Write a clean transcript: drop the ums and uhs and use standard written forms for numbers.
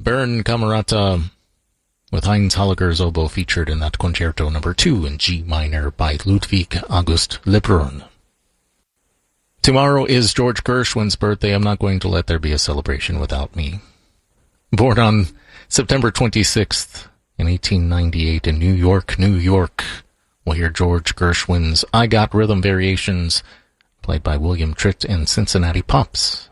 Baron Camerata with Heinz Holliger's oboe featured in that Concerto No. 2 in G minor by Ludwig August Lebrun. Tomorrow is George Gershwin's birthday. I'm not going to let there be a celebration without me. Born on September 26th in 1898 in New York, New York. We'll hear George Gershwin's I Got Rhythm Variations, played by William Tritt and Cincinnati Pops.